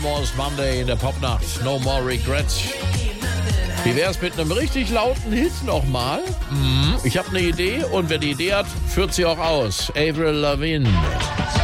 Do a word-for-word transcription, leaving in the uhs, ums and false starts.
Almost Monday in der Popnacht. No more regrets. Wie wär's mit einem richtig lauten Hit nochmal? Mhm. Ich habe eine Idee und wer die Idee hat, führt sie auch aus. Avril Lavigne.